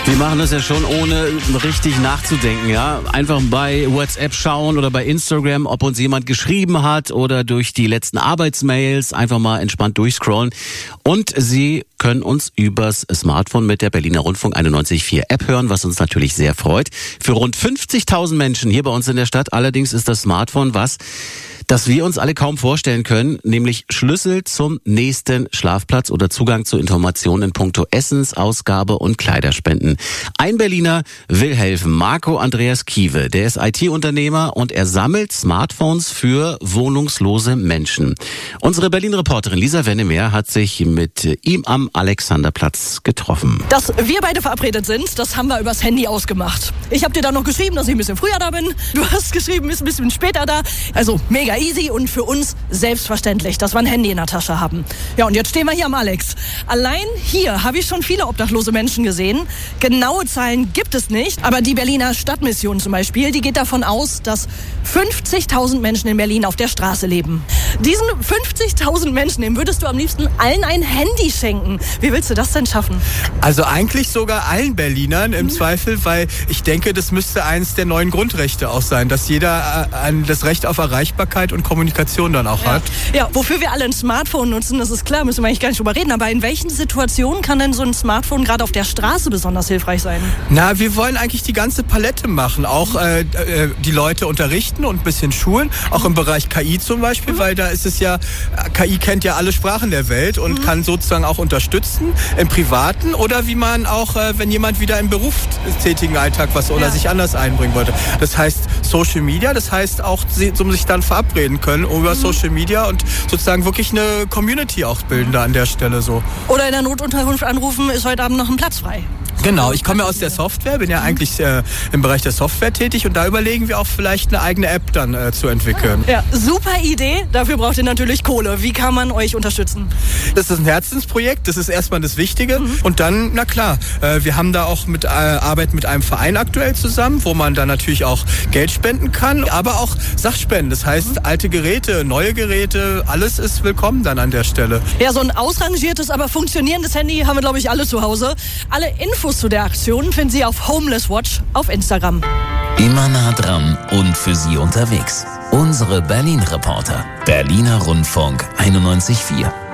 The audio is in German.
Wir machen das ja schon ohne richtig nachzudenken, ja. Einfach bei WhatsApp schauen oder bei Instagram, ob uns jemand geschrieben hat oder durch die letzten Arbeitsmails einfach mal entspannt durchscrollen. Und Sie können uns übers Smartphone mit der Berliner Rundfunk 91.4 App hören, was uns natürlich sehr freut. Für rund 50.000 Menschen hier bei uns in der Stadt allerdings ist das Smartphone das wir uns alle kaum vorstellen können, nämlich Schlüssel zum nächsten Schlafplatz oder Zugang zu Informationen in puncto Essensausgabe und Kleiderspenden. Ein Berliner will helfen, Marco Andreas Kiewe, der ist IT-Unternehmer und er sammelt Smartphones für wohnungslose Menschen. Unsere Berlin-Reporterin Lisa Wennemeer hat sich mit ihm am Alexanderplatz getroffen. Dass wir beide verabredet sind, das haben wir übers Handy ausgemacht. Ich habe dir dann noch geschrieben, dass ich ein bisschen früher da bin. Du hast geschrieben, bist ein bisschen später da. Also mega easy und für uns selbstverständlich, dass wir ein Handy in der Tasche haben. Ja, und jetzt stehen wir hier am Alex. Allein hier habe ich schon viele obdachlose Menschen gesehen. Genaue Zahlen gibt es nicht, aber die Berliner Stadtmission zum Beispiel, die geht davon aus, dass 50.000 Menschen in Berlin auf der Straße leben. Diesen 50.000 Menschen, dem würdest du am liebsten allen ein Handy schenken. Wie willst du das denn schaffen? Also eigentlich sogar allen Berlinern im Zweifel, weil ich denke, das müsste eines der neuen Grundrechte auch sein, dass jeder das Recht auf Erreichbarkeit und Kommunikation dann auch hat. Ja, wofür wir alle ein Smartphone nutzen, das ist klar, müssen wir eigentlich gar nicht drüber reden. Aber in welchen Situationen kann denn so ein Smartphone gerade auf der Straße besonders hilfreich sein? Na, wir wollen eigentlich die ganze Palette machen. Auch die Leute unterrichten und ein bisschen schulen. Auch im Bereich KI zum Beispiel, weil da ist es ja, KI kennt ja alle Sprachen der Welt und kann sozusagen auch unterstützen im Privaten oder wie man auch, wenn jemand wieder im berufstätigen Alltag oder sich anders einbringen wollte. Das heißt Social Media, das heißt auch, um sich dann verabreden können über Social Media und sozusagen wirklich eine Community auch bilden da an der Stelle so. Oder in der Notunterkunft anrufen, ist heute Abend noch ein Platz frei. Genau, ich komme ja aus der Software, bin ja eigentlich im Bereich der Software tätig und da überlegen wir auch vielleicht eine eigene App dann zu entwickeln. Ja, super Idee. Dafür braucht ihr natürlich Kohle. Wie kann man euch unterstützen? Das ist ein Herzensprojekt, das ist erstmal das Wichtige. Und dann, na klar, wir haben da auch Arbeit mit einem Verein aktuell zusammen, wo man dann natürlich auch Geld spenden kann, aber auch Sachspenden. Das heißt, alte Geräte, neue Geräte, alles ist willkommen dann an der Stelle. Ja, so ein ausrangiertes, aber funktionierendes Handy haben wir, glaube ich, alle zu Hause. Alle Infos zu der Aktion finden Sie auf Homeless Watch auf Instagram. Immer nah dran und für Sie unterwegs. Unsere Berlin-Reporter. Berliner Rundfunk 91.4.